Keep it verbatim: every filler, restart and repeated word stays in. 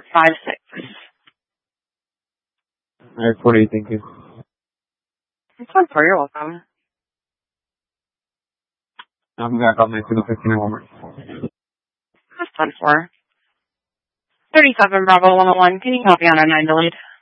five six. Alright, forty, thank you. It's one four, you're welcome. I'm gonna call my two fifteen one more. That's one four. thirty-seven Bravo one oh one, can you copy on a nine delayed?